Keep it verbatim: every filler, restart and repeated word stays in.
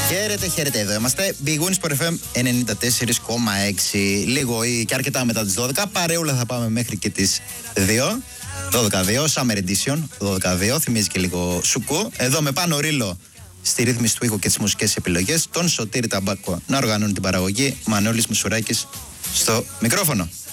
Χαίρετε, χαίρετε, εδώ είμαστε. Big Wins Sport εφ εμ ενενήντα τέσσερα κόμμα έξι. Λίγο ή και αρκετά μετά τις δώδεκα. Παρεούλα θα πάμε μέχρι και τις δύο. δώδεκα δύο, Summer Edition. δώδεκα δύο, θυμίζει και λίγο σουκού. Εδώ με Πάνο Ρήλο στη ρύθμιση του ήχου και τις μουσικές επιλογές. Τον Σωτήρη Ταμπάκο να οργανώνει την παραγωγή. Μανώλης Μουσουράκης στο μικρόφωνο.